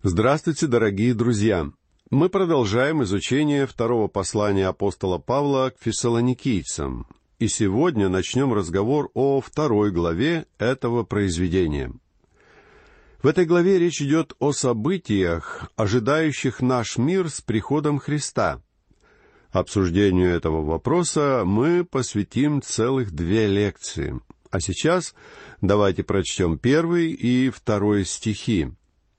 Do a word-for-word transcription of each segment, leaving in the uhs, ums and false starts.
Здравствуйте, дорогие друзья! Мы продолжаем изучение второго послания апостола Павла к фессалоникийцам, и сегодня начнем разговор о второй главе этого произведения. В этой главе речь идет о событиях, ожидающих наш мир с приходом Христа. Обсуждению этого вопроса мы посвятим целых две лекции. А сейчас давайте прочтем первый и второй стихи.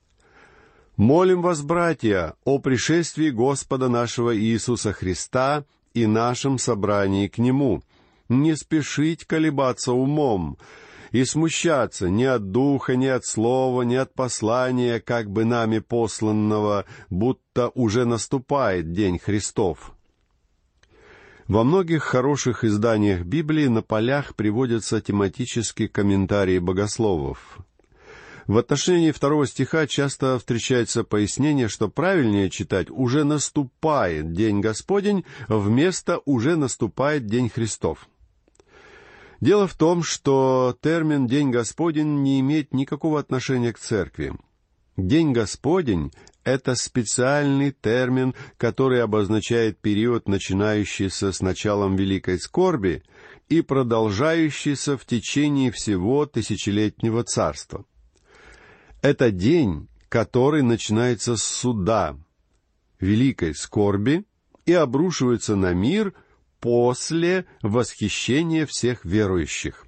«Молим вас, братья, о пришествии Господа нашего Иисуса Христа и нашем собрании к Нему. Не спешить колебаться умом и смущаться ни от духа, ни от слова, ни от послания, как бы нами посланного, будто уже наступает день Христов». Во многих хороших изданиях Библии на полях приводятся тематические комментарии богословов. В отношении второго стиха часто встречается пояснение, что правильнее читать «уже наступает день Господень» вместо «уже наступает день Христов». Дело в том, что термин «день Господень» не имеет никакого отношения к церкви. День Господень — это специальный термин, который обозначает период, начинающийся с началом Великой Скорби и продолжающийся в течение всего тысячелетнего царства. Это день, который начинается с суда, Великой Скорби, и обрушивается на мир после восхищения всех верующих.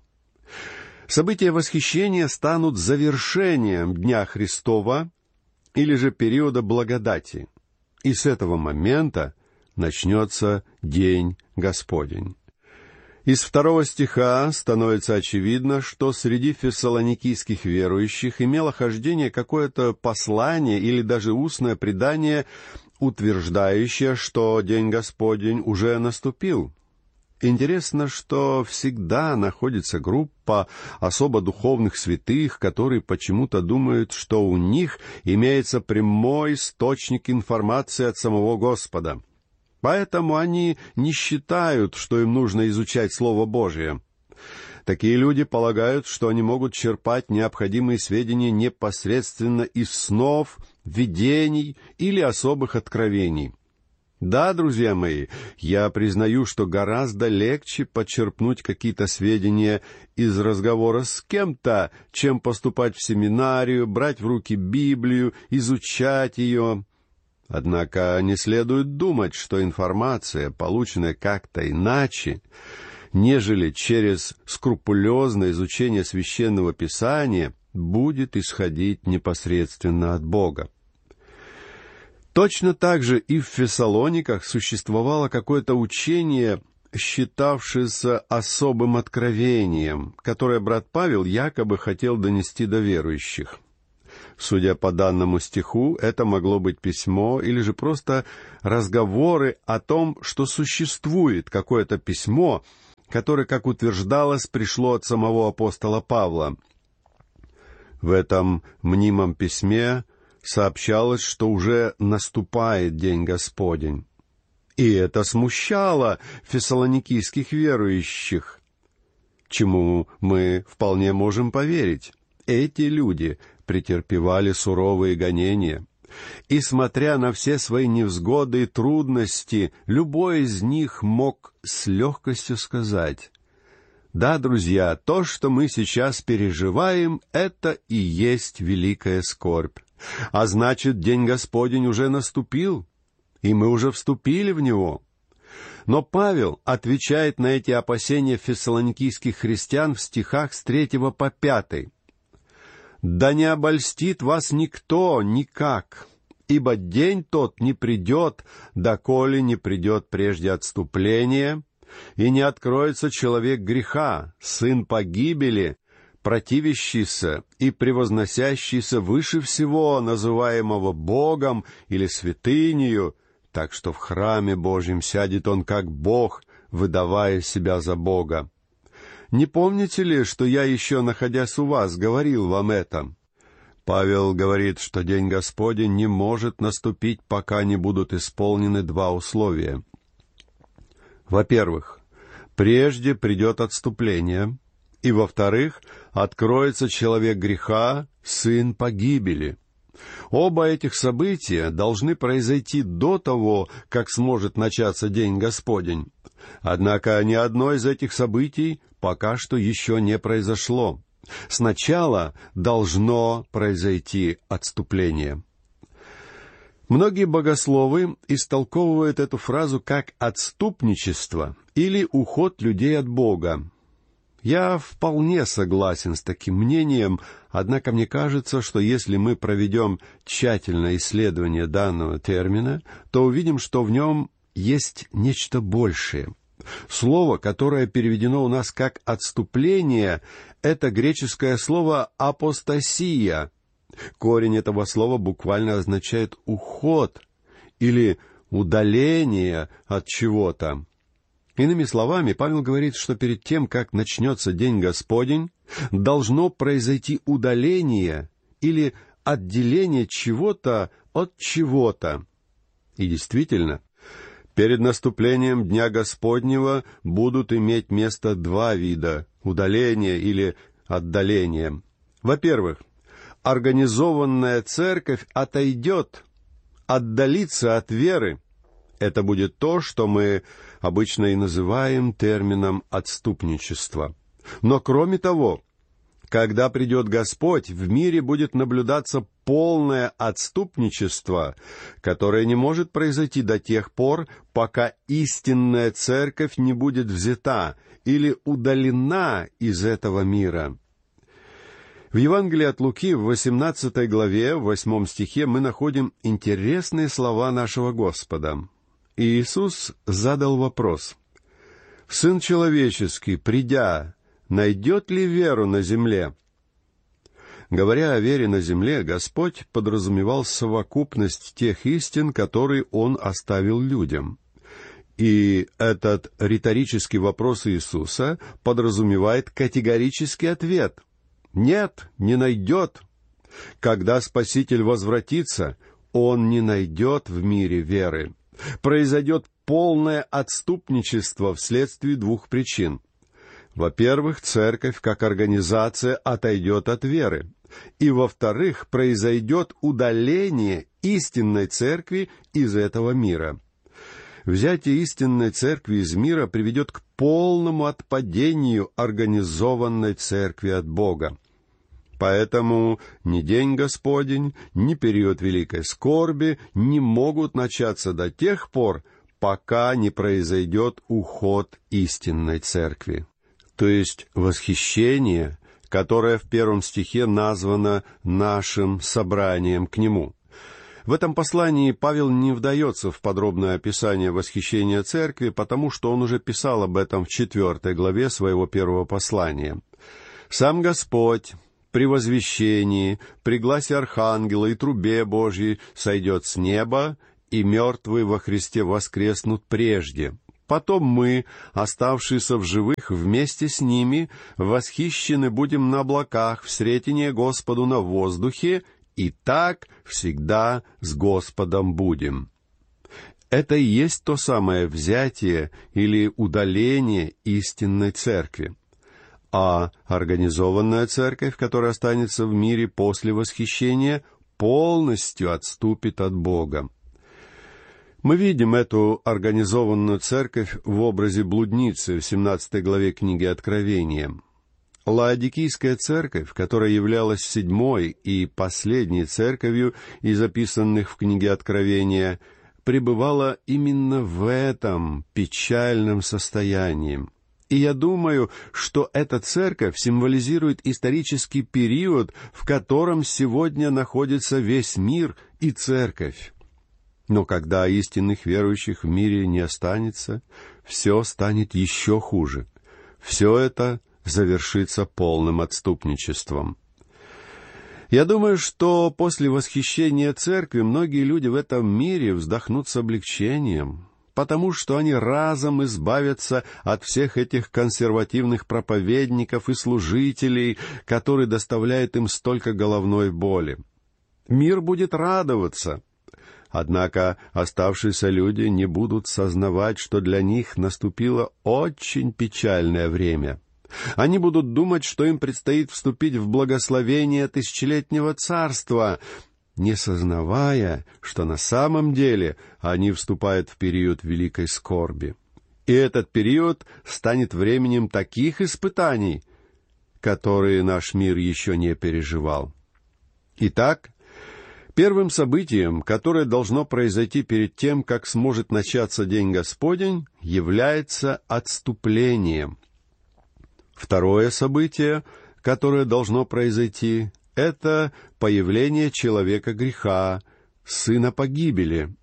События восхищения станут завершением Дня Христова или же периода благодати. И с этого момента начнется День Господень. Из второго стиха становится очевидно, что среди фессалоникийских верующих имело хождение какое-то послание или даже устное предание, утверждающее, что День Господень уже наступил. Интересно, что всегда находится группа особо духовных святых, которые почему-то думают, что у них имеется прямой источник информации от самого Господа. Поэтому они не считают, что им нужно изучать Слово Божие. Такие люди полагают, что они могут черпать необходимые сведения непосредственно из снов, видений или особых откровений. Да, друзья мои, я признаю, что гораздо легче почерпнуть какие-то сведения из разговора с кем-то, чем поступать в семинарию, брать в руки Библию, изучать ее. Однако не следует думать, что информация, полученная как-то иначе, нежели через скрупулезное изучение Священного Писания, будет исходить непосредственно от Бога. Точно так же и в Фессалониках существовало какое-то учение, считавшееся особым откровением, которое брат Павел якобы хотел донести до верующих. Судя по данному стиху, это могло быть письмо или же просто разговоры о том, что существует какое-то письмо, которое, как утверждалось, пришло от самого апостола Павла. В этом мнимом письме сообщалось, что уже наступает День Господень. И это смущало фессалоникийских верующих, чему мы вполне можем поверить. Эти люди претерпевали суровые гонения, и, смотря на все свои невзгоды и трудности, любой из них мог с легкостью сказать: «Да, друзья, то, что мы сейчас переживаем, это и есть великая скорбь. А значит, День Господень уже наступил, и мы уже вступили в него». Но Павел отвечает на эти опасения фессалоникийских христиан в стихах с третьего по пятый. «Да не обольстит вас никто никак, ибо день тот не придет, доколе не придет прежде отступление, и не откроется человек греха, сын погибели, противящийся и превозносящийся выше всего, называемого Богом или святынею, так что в храме Божьем сядет он как Бог, выдавая себя за Бога. Не помните ли, что я еще, находясь у вас, говорил вам это?» Павел говорит, что День Господень не может наступить, пока не будут исполнены два условия. Во-первых, прежде придет отступление, и, во-вторых, откроется человек греха, сын погибели. Оба этих события должны произойти до того, как сможет начаться День Господень. Однако ни одно из этих событий пока что еще не произошло. Сначала должно произойти отступление. Многие богословы истолковывают эту фразу как отступничество или уход людей от Бога. Я вполне согласен с таким мнением, однако мне кажется, что если мы проведем тщательное исследование данного термина, то увидим, что в нем есть нечто большее. Слово, которое переведено у нас как «отступление», это греческое слово «апостасия». Корень этого слова буквально означает «уход» или «удаление от чего-то». Иными словами, Павел говорит, что перед тем, как начнется День Господень, должно произойти удаление или отделение чего-то от чего-то. И действительно, перед наступлением Дня Господнего будут иметь место два вида удаления или отдаления. Во-первых, организованная церковь отойдет, отдалится от веры. Это будет то, что мы обычно и называем термином «отступничество». Но кроме того, когда придет Господь, в мире будет наблюдаться полное отступничество, которое не может произойти до тех пор, пока истинная церковь не будет взята или удалена из этого мира. В Евангелии от Луки в восемнадцатой главе, в восьмом стихе, мы находим интересные слова нашего Господа. И Иисус задал вопрос: «Сын человеческий, придя, найдет ли веру на земле?» Говоря о вере на земле, Господь подразумевал совокупность тех истин, которые Он оставил людям. И этот риторический вопрос Иисуса подразумевает категорический ответ: «Нет, не найдет. Когда Спаситель возвратится, Он не найдет в мире веры». Произойдет полное отступничество вследствие двух причин. Во-первых, церковь как организация отойдет от веры. И, во-вторых, произойдет удаление истинной церкви из этого мира. Взятие истинной церкви из мира приведет к полному отпадению организованной церкви от Бога. Поэтому ни День Господень, ни период великой скорби не могут начаться до тех пор, пока не произойдет уход истинной церкви. То есть восхищение, которое в первом стихе названо нашим собранием к Нему. В этом послании Павел не вдается в подробное описание восхищения церкви, потому что он уже писал об этом в четвертой главе своего первого послания. «Сам Господь при возвещении, при гласе архангела и трубе Божьей сойдет с неба, и мертвые во Христе воскреснут прежде. Потом мы, оставшиеся в живых, вместе с ними восхищены будем на облаках, в сретение Господу на воздухе, и так всегда с Господом будем». Это и есть то самое взятие или удаление истинной церкви. А организованная церковь, которая останется в мире после восхищения, полностью отступит от Бога. Мы видим эту организованную церковь в образе блудницы в семнадцатой главе книги Откровения. Лаодикийская церковь, которая являлась седьмой и последней церковью из записанных в книге Откровения, пребывала именно в этом печальном состоянии. И я думаю, что эта церковь символизирует исторический период, в котором сегодня находится весь мир и церковь. Но когда истинных верующих в мире не останется, все станет еще хуже. Все это завершится полным отступничеством. Я думаю, что после восхищения церкви многие люди в этом мире вздохнут с облегчением, потому что они разом избавятся от всех этих консервативных проповедников и служителей, которые доставляют им столько головной боли. Мир будет радоваться. Однако оставшиеся люди не будут сознавать, что для них наступило очень печальное время. Они будут думать, что им предстоит вступить в благословение тысячелетнего царства, не сознавая, что на самом деле они вступают в период великой скорби. И этот период станет временем таких испытаний, которые наш мир еще не переживал. Итак, первым событием, которое должно произойти перед тем, как сможет начаться День Господень, является отступление. Второе событие, которое должно произойти, это появление человека греха, сына погибели.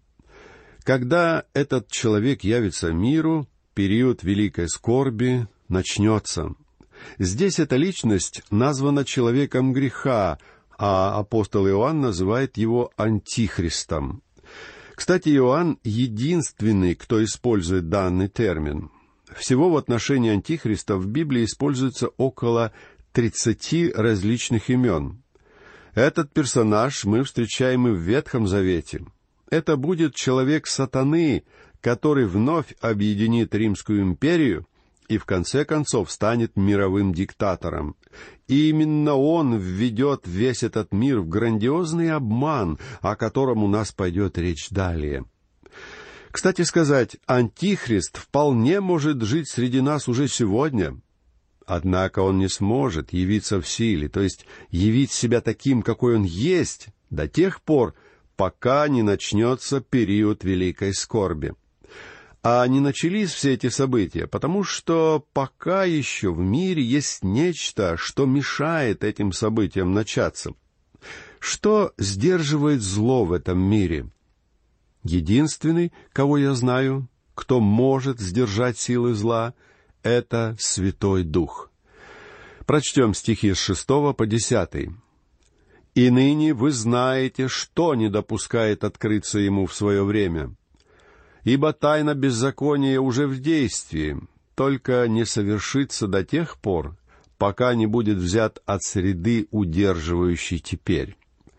Когда этот человек явится миру, период великой скорби начнется. Здесь эта личность названа человеком греха, а апостол Иоанн называет его антихристом. Кстати, Иоанн единственный, кто использует данный термин. Всего в отношении антихриста в Библии используется около тридцати различных имен. Этот персонаж мы встречаем и в Ветхом Завете. Это будет человек сатаны, который вновь объединит Римскую империю и в конце концов станет мировым диктатором. И именно он введет весь этот мир в грандиозный обман, о котором у нас пойдет речь далее. Кстати сказать, антихрист вполне может жить среди нас уже сегодня. Однако он не сможет явиться в силе, то есть явить себя таким, какой он есть, до тех пор, пока не начнется период великой скорби. А не начались все эти события, потому что пока еще в мире есть нечто, что мешает этим событиям начаться. Что сдерживает зло в этом мире? Единственный, кого я знаю, кто может сдержать силы зла, это Святой Дух. Прочтем стихи с шестого по десятый. «И ныне вы знаете, что не допускает открыться ему в свое время. Ибо тайна беззакония уже в действии, только не совершится до тех пор, пока не будет взят от среды, удерживающей теперь.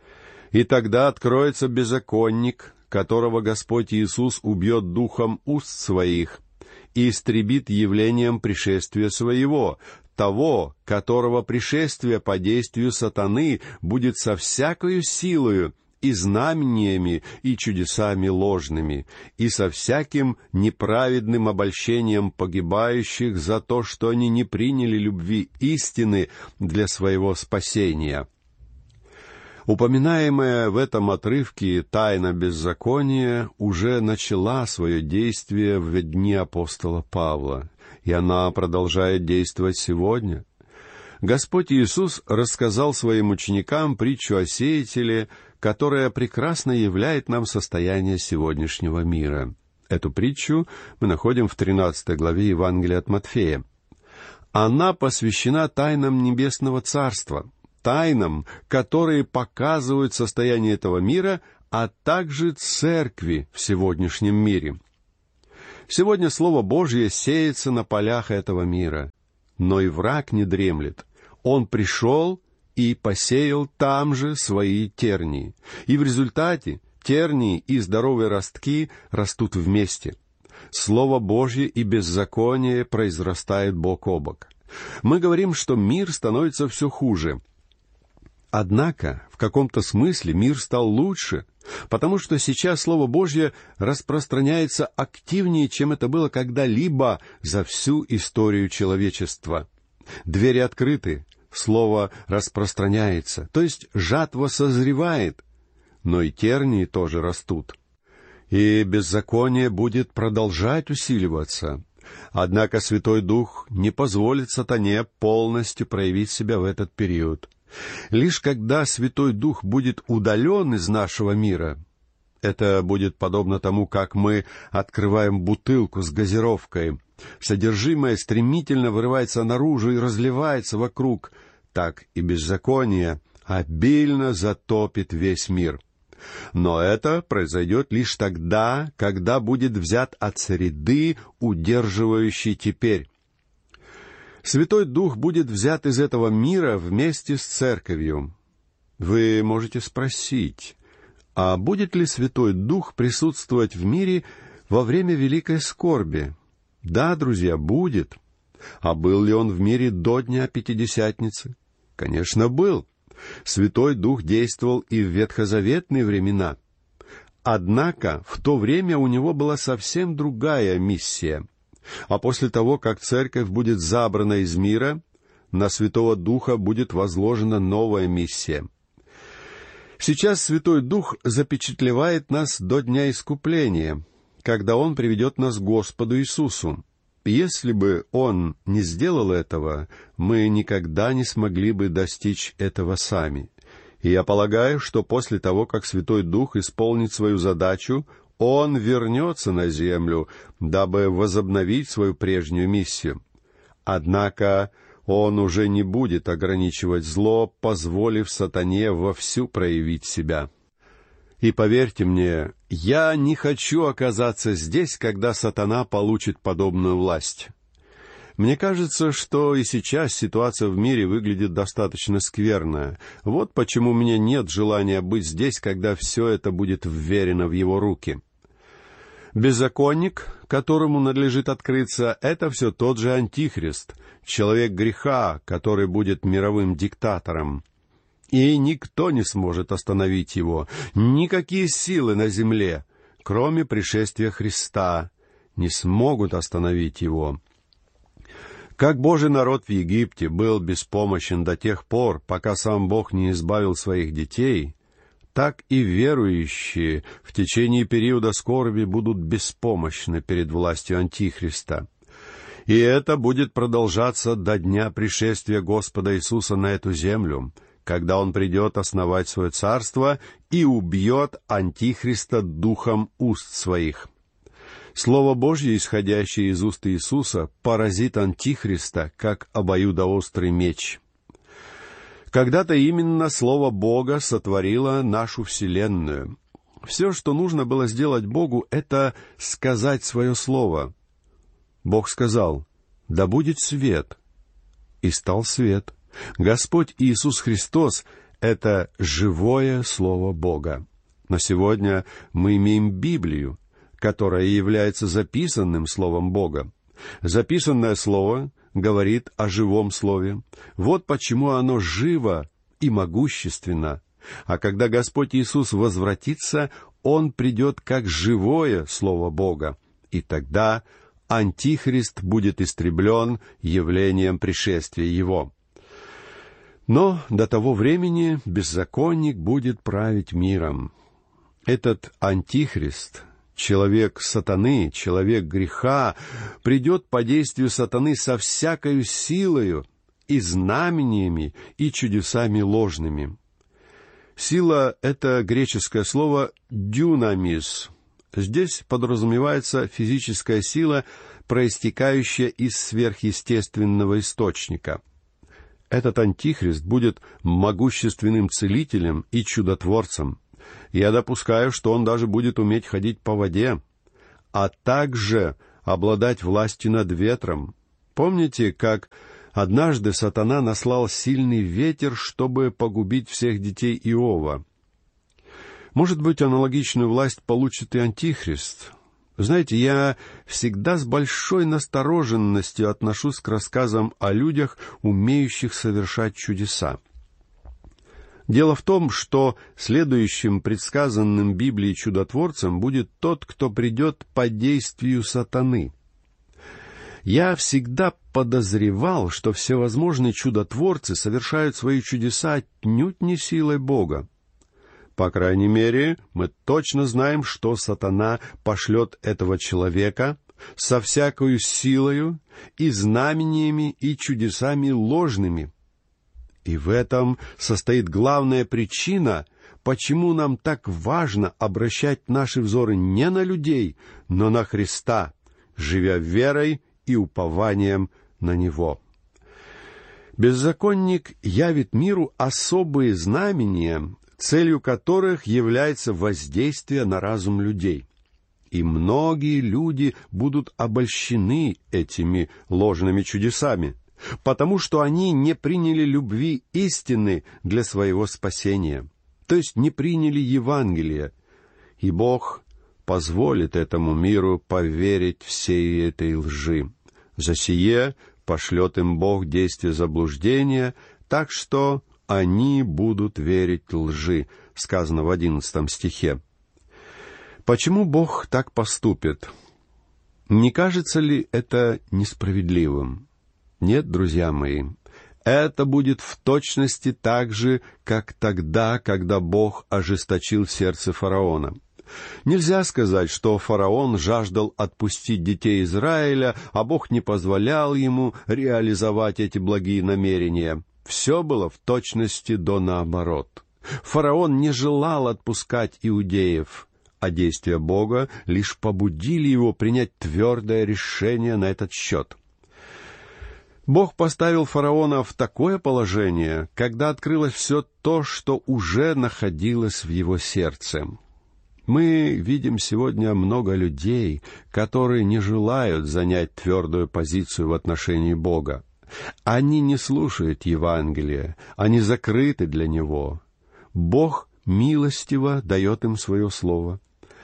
И тогда откроется беззаконник, которого Господь Иисус убьет духом уст своих и истребит явлением пришествия своего, того, которого пришествие по действию сатаны будет со всякою силою, и знамениями, и чудесами ложными, и со всяким неправедным обольщением погибающих за то, что они не приняли любви истины для своего спасения». Упоминаемая в этом отрывке тайна беззакония уже начала свое действие в дни апостола Павла, и она продолжает действовать сегодня. Господь Иисус рассказал своим ученикам притчу о сеятеле, которая прекрасно являет нам состояние сегодняшнего мира. Эту притчу мы находим в тринадцатой главе Евангелия от Матфея. Она посвящена тайнам Небесного Царства, тайнам, которые показывают состояние этого мира, а также церкви в сегодняшнем мире. Сегодня Слово Божье сеется на полях этого мира, но и враг не дремлет. Он пришел и посеял там же свои тернии. И в результате тернии и здоровые ростки растут вместе. Слово Божье и беззаконие произрастают бок о бок. Мы говорим, что мир становится все хуже. Однако, в каком-то смысле мир стал лучше, потому что сейчас Слово Божье распространяется активнее, чем это было когда-либо за всю историю человечества. Двери открыты, Слово распространяется, то есть жатва созревает, но и тернии тоже растут. И беззаконие будет продолжать усиливаться. Однако Святой Дух не позволит сатане полностью проявить себя в этот период. Лишь когда Святой Дух будет удален из нашего мира, это будет подобно тому, как мы открываем бутылку с газировкой. Содержимое стремительно вырывается наружу и разливается вокруг. Так и беззаконие обильно затопит весь мир. Но это произойдет лишь тогда, когда будет взят от среды, удерживающей теперь. Святой Дух будет взят из этого мира вместе с церковью. Вы можете спросить, а будет ли Святой Дух присутствовать в мире во время великой скорби? Да, друзья, будет. А был ли он в мире до Дня Пятидесятницы? Конечно, был. Святой Дух действовал и в ветхозаветные времена. Однако в то время у него была совсем другая миссия. А после того, как церковь будет забрана из мира, на Святого Духа будет возложена новая миссия. Сейчас Святой Дух запечатлевает нас до дня искупления, когда Он приведет нас к Господу Иисусу. Если бы Он не сделал этого, мы никогда не смогли бы достичь этого сами. И я полагаю, что после того, как Святой Дух исполнит свою задачу, Он вернется на землю, дабы возобновить свою прежнюю миссию. Однако Он уже не будет ограничивать зло, позволив сатане вовсю проявить себя. И поверьте мне, я не хочу оказаться здесь, когда сатана получит подобную власть. Мне кажется, что и сейчас ситуация в мире выглядит достаточно скверно. Вот почему у меня нет желания быть здесь, когда все это будет вверено в его руки. Беззаконник, которому надлежит открыться, это все тот же Антихрист, человек греха, который будет мировым диктатором. И никто не сможет остановить его, никакие силы на земле, кроме пришествия Христа, не смогут остановить его. Как Божий народ в Египте был беспомощен до тех пор, пока сам Бог не избавил своих детей, так и верующие в течение периода скорби будут беспомощны перед властью Антихриста. И это будет продолжаться до дня пришествия Господа Иисуса на эту землю, когда Он придет основать свое царство и убьет Антихриста духом уст своих. Слово Божье, исходящее из уст Иисуса, поразит Антихриста, как обоюдоострый меч. Когда-то именно Слово Бога сотворило нашу вселенную. Все, что нужно было сделать Богу, это сказать свое слово. Бог сказал: «Да будет свет», и стал свет. Господь Иисус Христос — это живое Слово Бога. Но сегодня мы имеем Библию, которая является записанным Словом Бога. Записанное Слово говорит о живом Слове. Вот почему оно живо и могущественно. А когда Господь Иисус возвратится, Он придет как живое Слово Бога. И тогда Антихрист будет истреблен явлением пришествия Его. Но до того времени беззаконник будет править миром. Этот Антихрист, человек сатаны, человек греха, придет по действию сатаны со всякою силою и знамениями, и чудесами ложными. Сила — это греческое слово «дюнамис». Здесь подразумевается физическая сила, проистекающая из сверхъестественного источника. Этот Антихрист будет могущественным целителем и чудотворцем. Я допускаю, что он даже будет уметь ходить по воде, а также обладать властью над ветром. Помните, как однажды сатана наслал сильный ветер, чтобы погубить всех детей Иова? Может быть, аналогичную власть получит и Антихрист. Знаете, я всегда с большой настороженностью отношусь к рассказам о людях, умеющих совершать чудеса. Дело в том, что следующим предсказанным Библией чудотворцем будет тот, кто придет по действию сатаны. Я всегда подозревал, что всевозможные чудотворцы совершают свои чудеса отнюдь не силой Бога. По крайней мере, мы точно знаем, что сатана пошлет этого человека со всякою силою и знамениями и чудесами ложными. И в этом состоит главная причина, почему нам так важно обращать наши взоры не на людей, но на Христа, живя верой и упованием на Него. Беззаконник явит миру особые знамения, целью которых является воздействие на разум людей. И многие люди будут обольщены этими ложными чудесами, потому что они не приняли любви истины для своего спасения, то есть не приняли Евангелие. И Бог позволит этому миру поверить всей этой лжи. За сие пошлет им Бог действие заблуждения, так что они будут верить лжи, сказано в одиннадцатом стихе. Почему Бог так поступит? Не кажется ли это несправедливым? Нет, друзья мои, это будет в точности так же, как тогда, когда Бог ожесточил сердце фараона. Нельзя сказать, что фараон жаждал отпустить детей Израиля, а Бог не позволял ему реализовать эти благие намерения. Все было в точности до наоборот. Фараон не желал отпускать иудеев, а действия Бога лишь побудили его принять твердое решение на этот счет. Бог поставил фараона в такое положение, когда открылось все то, что уже находилось в его сердце. Мы видим сегодня много людей, которые не желают занять твердую позицию в отношении Бога. Они не слушают Евангелия, они закрыты для Него. Бог милостиво дает им свое слово,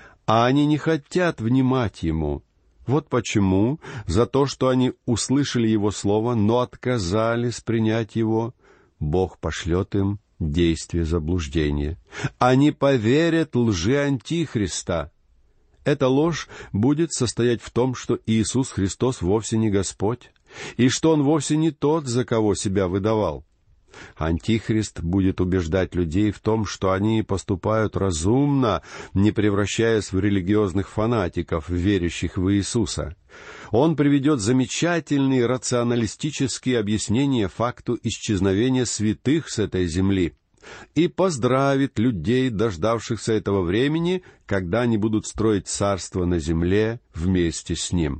а они не хотят внимать Ему. Вот почему, за то, что они услышали Его слово, но отказались принять Его, Бог пошлет им действие заблуждения. Они поверят лжи Антихриста. Эта ложь будет состоять в том, что Иисус Христос вовсе не Господь, и что Он вовсе не тот, за кого себя выдавал. Антихрист будет убеждать людей в том, что они поступают разумно, не превращаясь в религиозных фанатиков, верящих в Иисуса. Он приведет замечательные рационалистические объяснения факту исчезновения святых с этой земли и поздравит людей, дождавшихся этого времени, когда они будут строить царство на земле вместе с Ним.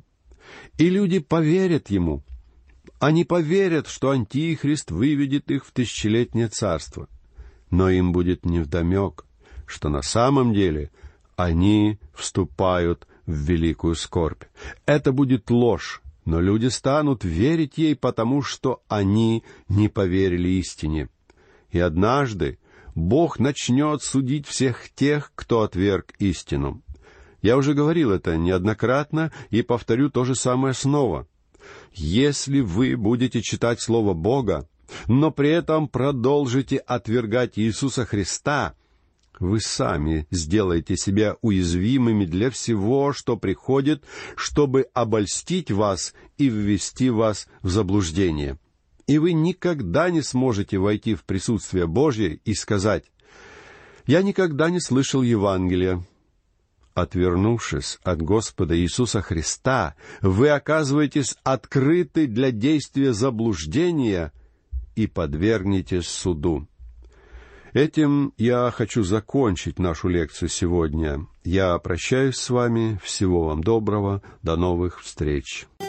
И люди поверят Ему. Они поверят, что Антихрист выведет их в тысячелетнее царство. Но им будет невдомек, что на самом деле они вступают в великую скорбь. Это будет ложь, но люди станут верить ей, потому что они не поверили истине. И однажды Бог начнет судить всех тех, кто отверг истину. Я уже говорил это неоднократно и повторю то же самое снова. Если вы будете читать Слово Бога, но при этом продолжите отвергать Иисуса Христа, вы сами сделаете себя уязвимыми для всего, что приходит, чтобы обольстить вас и ввести вас в заблуждение. И вы никогда не сможете войти в присутствие Божье и сказать: «Я никогда не слышал Евангелия». Отвернувшись от Господа Иисуса Христа, вы оказываетесь открыты для действия заблуждения и подвергнетесь суду. Этим я хочу закончить нашу лекцию сегодня. Я прощаюсь с вами. Всего вам доброго. До новых встреч.